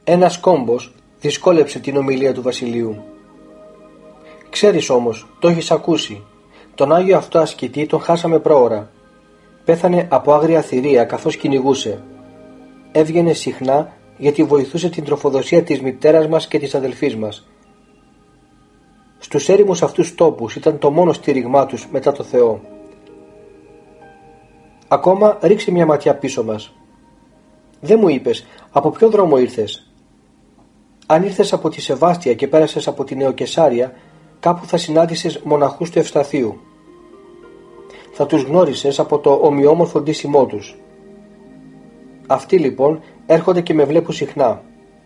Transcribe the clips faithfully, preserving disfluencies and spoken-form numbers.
Ένας κόμπος δυσκόλεψε την ομιλία του βασιλείου. «Ξέρεις όμως, το έχεις ακούσει. Τον Άγιο αυτό ασκητή τον χάσαμε πρόωρα. Πέθανε από άγρια θηρία καθώς κυνηγούσε. Έβγαινε συχνά γιατί βοηθούσε την τροφοδοσία της μητέρας μας και της αδελφής μας. Στους έρημους αυτούς τόπους ήταν το μόνο στήριγμά τους μετά το Θεό. Ακόμα ρίξε μια ματιά πίσω μας. Δεν μου είπες από ποιο δρόμο ήρθες. Αν ήρθες από τη Σεβάστια και πέρασες από τη Νεοκεσάρια, κάπου θα συνάντησες μοναχούς του Ευσταθείου. Θα τους γνώρισες από το ομοιόμορφο ντύσιμό τους. Αυτοί λοιπόν έρχονται και με βλέπουν συχνά.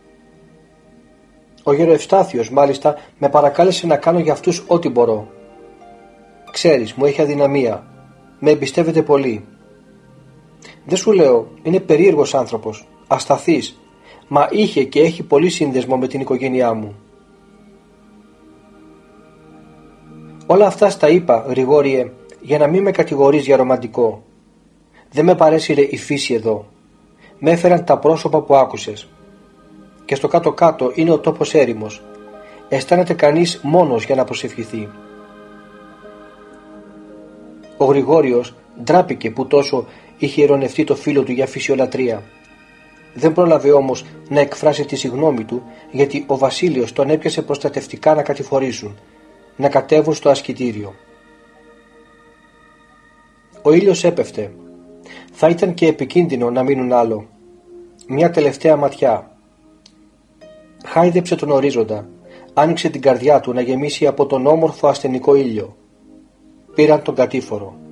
Ο γεροευστάθιος μάλιστα με παρακάλεσε να κάνω για αυτούς ό,τι μπορώ. Ξέρεις, μου έχει αδυναμία. Με εμπιστεύεται πολύ. Δεν σου λέω, είναι περίεργος άνθρωπος, ασταθής, μα είχε και έχει πολύ σύνδεσμο με την οικογένειά μου. Όλα αυτά στα είπα, Γρηγόριε, για να μην με κατηγορείς για ρομαντικό. Δεν με παρέσυρε η φύση εδώ. Με έφεραν τα πρόσωπα που άκουσες. Και στο κάτω-κάτω είναι ο τόπος έρημος. Αισθάνεται κανείς μόνος για να προσευχηθεί. Ο Γρηγόριος ντράπηκε που τόσο είχε ειρωνευτεί το φίλο του για φυσιολατρεία. Δεν πρόλαβε όμως να εκφράσει τη συγνώμη του, γιατί ο Βασίλειος τον έπιασε προστατευτικά να κατηφορήσουν, να κατέβουν στο ασκητήριο. Ο ήλιος έπεφτε. Θα ήταν και επικίνδυνο να μείνουν άλλο. Μια τελευταία ματιά. Χάιδεψε τον ορίζοντα. Άνοιξε την καρδιά του να γεμίσει από τον όμορφο ασθενικό ήλιο. Πήραν τον κατήφορο.